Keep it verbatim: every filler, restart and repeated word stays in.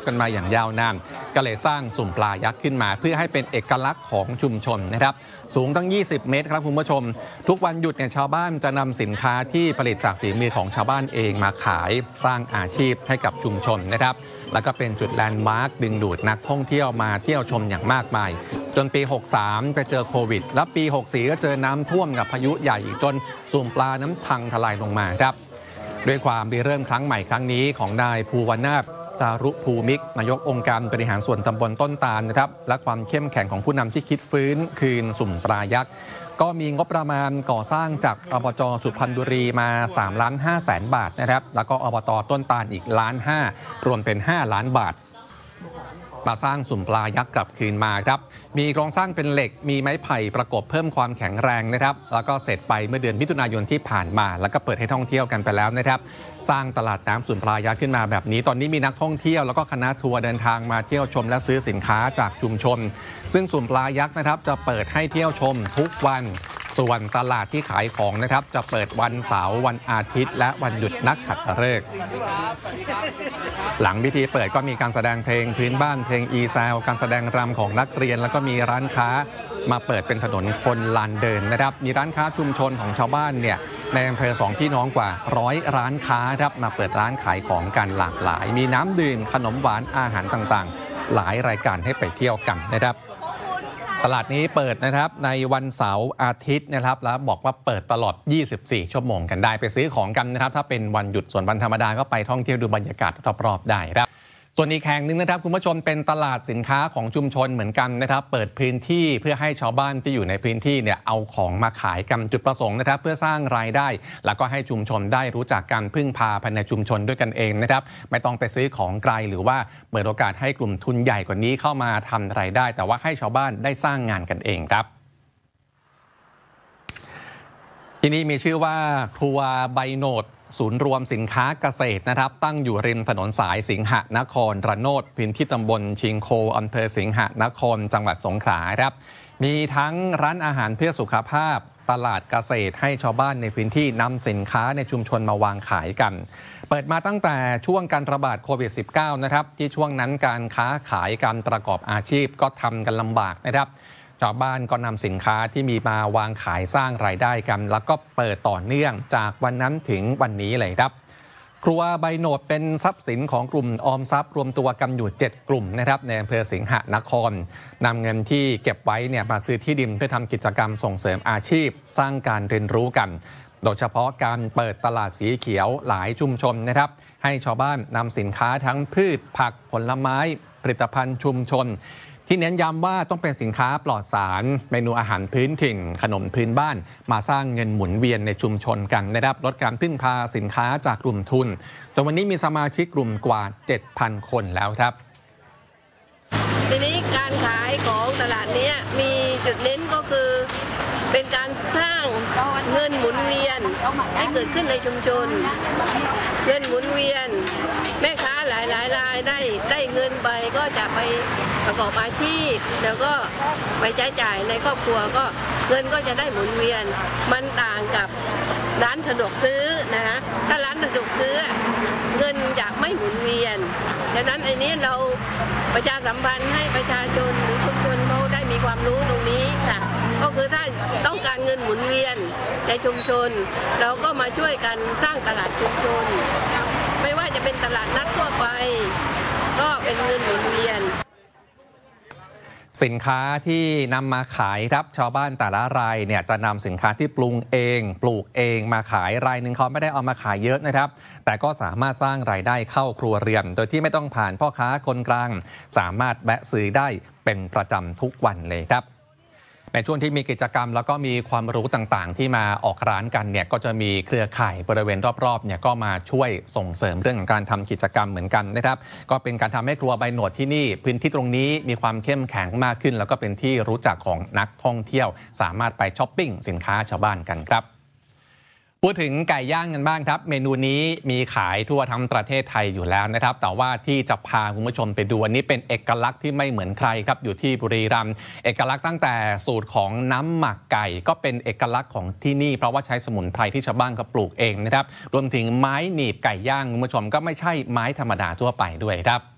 กันมาอย่างยาวนานก็เลยสร้างสุ่มปลายักษ์ขึ้นมาเพื่อให้เป็นเอกลักษณ์ของชุมชนนะครับสูงตั้งยี่สิบเมตรครับคุณผู้ชมทุกวันหยุดเนี่ยชาวบ้านจะนำสินค้าที่ผลิตจากฝีมือของชาวบ้านเองมาขายสร้างอาชีพให้กับชุมชนนะครับแล้วก็เป็นจุดแลนด์มาร์คดึงดูดนักท่องเที่ยวมาเที่ยวชมอย่างมากมายจนปีหกสามไปเจอโควิดแล้วปีหกสี่ก็เจอน้ำท่วมกับพายุใหญ่จนสุ่มปลาน้ำพังทลายลงมาครับด้วยความริเริ่มครั้งใหม่ครั้งนี้ของนายภูวนาถจารุภูมิกนายกองค์การบริหารส่วนตำบลต้นตาลนะครับและความเข้มแข็งของผู้นำที่คิดฟื้นคืนสุ่มปลายักษ์ก็มีงบประมาณก่อสร้างจากอบจ.สุพรรณบุรีมาสามล้านห้าแสนบาทนะครับแล้วก็อบต.ต้นตาลอีกล้านห้ารวมเป็นห้าล้านบาทมาสร้างสุ่มปลายักษ์กลับคืนมาครับมีโครงสร้างเป็นเหล็กมีไม้ไผ่ประกบเพิ่มความแข็งแรงนะครับแล้วก็เสร็จไปเมื่อเดือนมิถุนายนที่ผ่านมาแล้วก็เปิดให้ท่องเที่ยวกันไปแล้วนะครับสร้างตลาดน้ำสุ่มปลายักษ์ขึ้นมาแบบนี้ตอนนี้มีนักท่องเที่ยวแล้วก็คณะทัวร์เดินทางมาเที่ยวชมและซื้อสินค้าจากชุมชนซึ่งสุ่มปลายักษ์นะครับจะเปิดให้เที่ยวชมทุกวันส่วนตลาดที่ขายของนะครับจะเปิดวันเสาร์วันอาทิตย์และวันหยุดนักขัตฤกษ์หลังพิธีเปิดก็มีการแสดงเพลงพื้นบ้านเพลงอีแซวการแสดงรำของนักเรียนแล้วก็มีร้านค้ามาเปิดเป็นถนนคนลานเดินนะครับมีร้านค้าชุมชนของชาวบ้านเนี่ยในอำเภอสองพี่น้องกว่าร้อยร้านค้าครับมาเปิดร้านขายของกันหลากหลายมีน้ำดื่มขนมหวานอาหารต่างๆหลายรายการให้ไปเที่ยวกันนะครับตลาดนี้เปิดนะครับในวันเสาร์อาทิตย์นะครับแล้วบอกว่าเปิดตลอดยี่สิบสี่ชั่วโมงกันได้ไปซื้อของกันนะครับถ้าเป็นวันหยุดส่วนวันธรรมดาก็ไปท่องเที่ยวดูบรรยากาศรอบๆได้ครับส่วนอีกแห่งหนึ่งนะครับคุณผู้ชมเป็นตลาดสินค้าของชุมชนเหมือนกันนะครับเปิดพื้นที่เพื่อให้ชาวบ้านที่อยู่ในพื้นที่เนี่ยเอาของมาขายกันจุดประสงค์นะครับเพื่อสร้างรายได้แล้วก็ให้ชุมชนได้รู้จักการพึ่งพาภายในชุมชนด้วยกันเองนะครับไม่ต้องไปซื้อของไกลหรือว่าเปิดโอกาสให้กลุ่มทุนใหญ่กว่านี้เข้ามาทำรายได้แต่ว่าให้ชาวบ้านได้สร้างงานกันเองครับที่นี่มีชื่อว่าครัวใบโหนดศูนย์รวมสินค้าเกษตรนะครับตั้งอยู่ริมถนนสายสิงหนครระโนดพื้นที่ตำบลชิงโคอำเภอสิงหนครจังหวัดสงขลาครับมีทั้งร้านอาหารเพื่อสุขภาพตลาดเกษตรให้ชาวบ้านในพื้นที่นำสินค้าในชุมชนมาวางขายกันเปิดมาตั้งแต่ช่วงการระบาดโควิด สิบเก้า นะครับที่ช่วงนั้นการค้าขายการประกอบอาชีพก็ทำกันลำบากนะครับชาวบ้านก็นำสินค้าที่มีมาวางขายสร้างรายได้กันแล้วก็เปิดต่อเนื่องจากวันนั้นถึงวันนี้เลยครับครัวใบโหนดเป็นทรัพย์สินของกลุ่มออมทรัพย์รวมตัวกันอยู่เจ็ดกลุ่มนะครับในอำเภอสิงหนครนำเงินที่เก็บไว้เนี่ยมาซื้อที่ดินเพื่อทำกิจกรรมส่งเสริมอาชีพสร้างการเรียนรู้กันโดยเฉพาะการเปิดตลาดสีเขียวหลายชุมชนนะครับให้ชาวบ้านนำสินค้าทั้งพืชผักผลไม้ผลิตภัณฑ์ชุมชนที่เน้นย้ำว่าต้องเป็นสินค้าปลอดสารเมนูอาหารพื้นถิ่นขนมพื้นบ้านมาสร้างเงินหมุนเวียนในชุมชนกันนะครับลดการพึ่งพาสินค้าจากกลุ่มทุนจนวันนี้มีสมาชิกกลุ่มกว่า เจ็ดพัน คนแล้วครับทีนี้การขายของตลาดนี้มีจุดเน้นก็คือเป็นการสร้างเงินหมุนเวียนให้เกิดขึ้นในชุมชนเงินหมุนเวียนแม่ค้าหลายหลายรายได้ได้เงินไปก็จะไปประกอบอาชีพแล้วก็ไปใช้จ่ายในครอบครัวก็เงินก็จะได้หมุนเวียนมันต่างกับร้านสะดวกซื้อนะถ้าร้านสะดวกซื้อเงินอยากไม่หมุนเวียนดังนั้นไอ้นี้เราประชาสัมพันธ์ให้ประชาชนหรือชุมชนเขาได้มีความรู้ตรงนี้ค่ะก็คือถ้าต้องการเงินหมุนเวียนในชุมชนเราก็มาช่วยกันสร้างตลาดชุมชนไม่ว่าจะเป็นตลาดนัดทั่วไปก็เป็นเงินหมุนเวียนสินค้าที่นำมาขายครับชาวบ้านแต่ละรายเนี่ยจะนำสินค้าที่ปรุงเองปลูกเองมาขายรายหนึ่งเขาไม่ได้เอามาขายเยอะนะครับแต่ก็สามารถสร้างรายได้เข้าครัวเรือนโดยที่ไม่ต้องผ่านพ่อค้าคนกลางสามารถแวะซื้อได้เป็นประจำทุกวันเลยครับในช่วงที่มีกิจกรรมแล้วก็มีความรู้ต่างๆที่มาออกร้านกันเนี่ยก็จะมีเครือข่ายบริเวณรอบๆเนี่ยก็มาช่วยส่งเสริมเรื่องของการทำกิจกรรมเหมือนกันนะครับก็เป็นการทำให้ครัวใบโหนดที่นี่พื้นที่ตรงนี้มีความเข้มแข็งมากขึ้นแล้วก็เป็นที่รู้จักของนักท่องเที่ยวสามารถไปช้อปปิ้งสินค้าชาวบ้านกันครับพูดถึงไก่ย่างกันบ้างครับเมนูนี้มีขายทั่วทั้งประเทศไทยอยู่แล้วนะครับแต่ว่าที่จะพาคุณผู้ชมไปดูอันนี้เป็นเอกลักษณ์ที่ไม่เหมือนใครครับอยู่ที่บุรีรัมย์เอกลักษณ์ตั้งแต่สูตรของน้ำหมักไก่ก็เป็นเอกลักษณ์ของที่นี่เพราะว่าใช้สมุนไพรที่ชาวบ้านเขาปลูกเองนะครับรวมถึงไม้หนีบไก่ย่างคุณผู้ชมก็ไม่ใช่ไม้ธรรมดาทั่วไปด้วยครับ